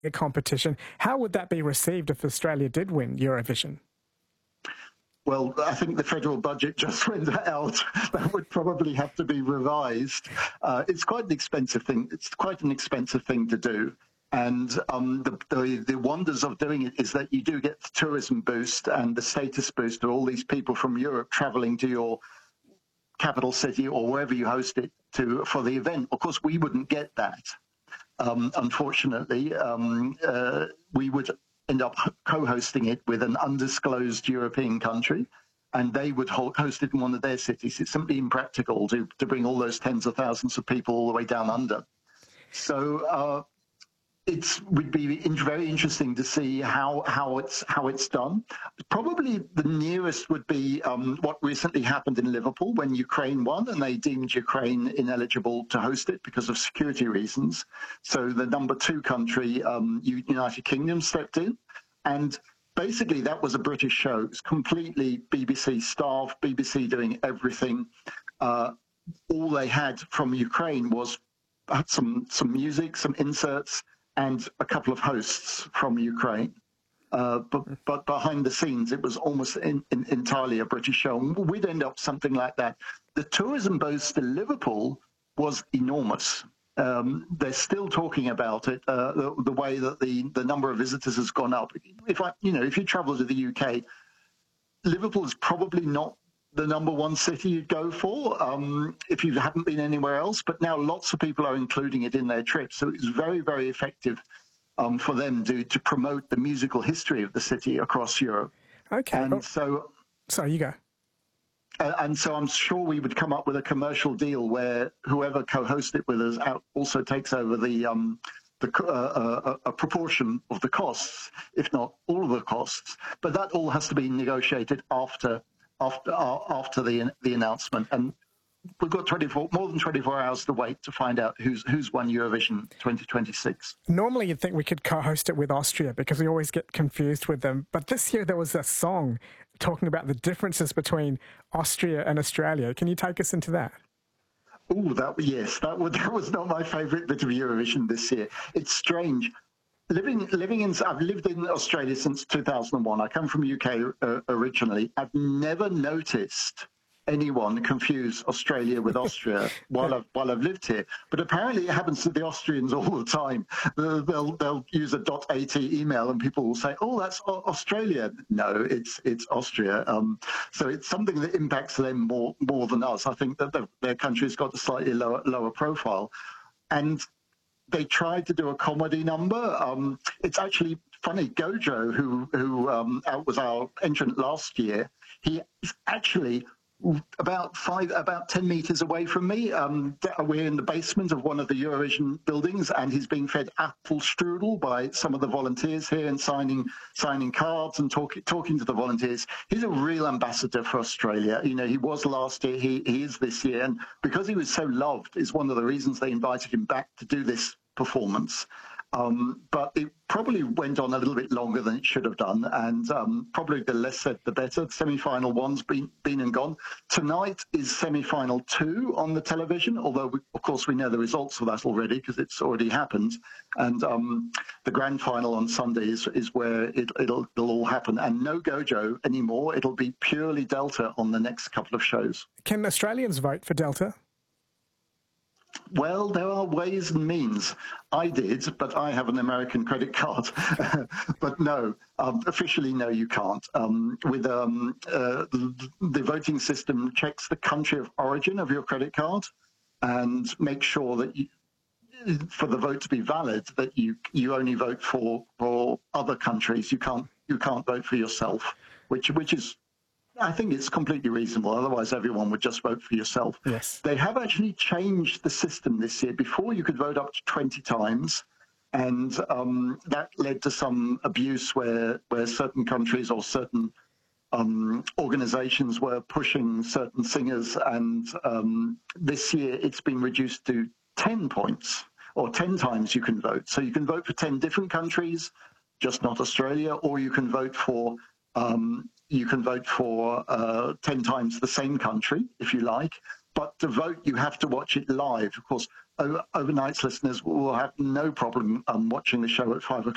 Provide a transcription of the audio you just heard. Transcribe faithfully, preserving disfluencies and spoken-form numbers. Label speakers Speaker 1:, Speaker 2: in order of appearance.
Speaker 1: a competition. How would that be received if Australia did win Eurovision?
Speaker 2: Well, I think the federal budget just went out. That would probably have to be revised. Uh, it's quite an expensive thing. It's quite an expensive thing to do. And um, the, the, the wonders of doing it is that you do get the tourism boost and the status boost of all these people from Europe traveling to your capital city or wherever you host it to for the event. Of course, we wouldn't get that. Um, unfortunately, um, uh, we would end up co-hosting it with an undisclosed European country, and they would host it in one of their cities. It's simply impractical to, to bring all those tens of thousands of people all the way down under. So uh, it would be very interesting to see how how it's how it's done. Probably the nearest would be um, what recently happened in Liverpool when Ukraine won, and they deemed Ukraine ineligible to host it because of security reasons. So the number two country, um, United Kingdom, stepped in, and basically that was a British show. It was completely B B C staff, B B C doing everything. Uh, all they had from Ukraine was some some music, some inserts, and a couple of hosts from Ukraine. Uh, but, but behind the scenes, it was almost in, in, entirely a British show. And we'd end up something like that. The tourism boost to Liverpool was enormous. Um, they're still talking about it, uh, the, the way that the, the number of visitors has gone up. If I, you know, if you travel to the U K, Liverpool is probably not the number one city you'd go for um, if you haven't been anywhere else. But now lots of people are including it in their trips. So it's very, very effective um, for them to, to promote the musical history of the city across Europe.
Speaker 1: Okay.
Speaker 2: And
Speaker 1: oh,
Speaker 2: so...
Speaker 1: Sorry, you go.
Speaker 2: Uh, and so I'm sure we would come up with a commercial deal where whoever co-hosts it with us out also takes over the... Um, The, uh, uh, a proportion of the costs, if not all of the costs. But that all has to be negotiated after after uh, after the the announcement, and we've got twenty-four more than twenty-four hours to wait to find out who's who's won Eurovision twenty twenty-six.
Speaker 1: Normally, you'd think we could co-host it with Austria because we always get confused with them. But this year, there was a song talking about the differences between Austria and Australia. Can you take us into that?
Speaker 2: Oh, that yes, that was that was not my favourite bit of Eurovision this year. It's strange. Living living in I've lived in Australia since two thousand one. I come from U K uh, originally. I've never noticed anyone confuse Australia with Austria while I've while I've lived here. But apparently it happens to the Austrians all the time. Uh, they'll they'll use a .at email and people will say, "Oh, that's Australia." No, it's it's Austria. Um, so it's something that impacts them more more than us. I think that the, their country's got a slightly lower lower profile, and they tried to do a comedy number. Um, it's actually funny. Gojo, who who um, was our entrant last year, he is actually about five, about ten meters away from me. Um, we're in the basement of one of the Eurovision buildings, and he's being fed apple strudel by some of the volunteers here and signing signing cards and talking talking to the volunteers. He's a real ambassador for Australia. You know, he was last year, he, he is this year, and because he was so loved, is one of the reasons they invited him back to do this performance. Um, but it probably went on a little bit longer than it should have done, and um, probably the less said, the better. Semi-final one's been, been and gone. Tonight is semi-final two on the television, although, we, of course, we know the results of that already because it's already happened. And um, the grand final on Sunday is, is where it, it'll, it'll all happen. And no Gojo anymore. It'll be purely Delta on the next couple of shows.
Speaker 1: Can Australians vote for Delta?
Speaker 2: Well, there are ways and means. I did, but I have an American credit card. But no, um, officially, no, you can't. Um, with um, uh, the, the voting system checks the country of origin of your credit card and makes sure that you, for the vote to be valid, that you you only vote for for other countries. You can't you can't vote for yourself, which which is. I think it's completely reasonable. Otherwise, everyone would just vote for yourself.
Speaker 1: Yes.
Speaker 2: They have actually changed the system this year. Before, you could vote up to twenty times, and um, that led to some abuse where, where certain countries or certain um, organizations were pushing certain singers. And um, this year, it's been reduced to ten points, or ten times you can vote. So you can vote for ten different countries, just not Australia, or you can vote for... Um, You can vote for uh, ten times the same country, if you like. But to vote, you have to watch it live. Of course, overnight listeners will have no problem um, watching the show at five o'clock.